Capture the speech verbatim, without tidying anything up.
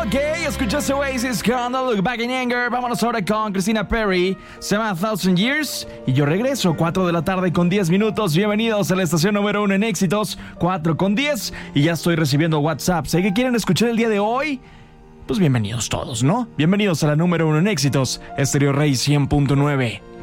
Ok, escuchaste Oasis con The Look Back in Anger. Vámonos ahora con Christina Perri, se llama Thousand Years. Y yo regreso, cuatro de la tarde con diez minutos. Bienvenidos a la estación número uno en éxitos, cuatro con diez. Y ya estoy recibiendo WhatsApp. ¿Sé que quieren escuchar el día de hoy? Pues bienvenidos todos, ¿no? Bienvenidos a la número uno en éxitos, Estéreo Rey cien punto nueve.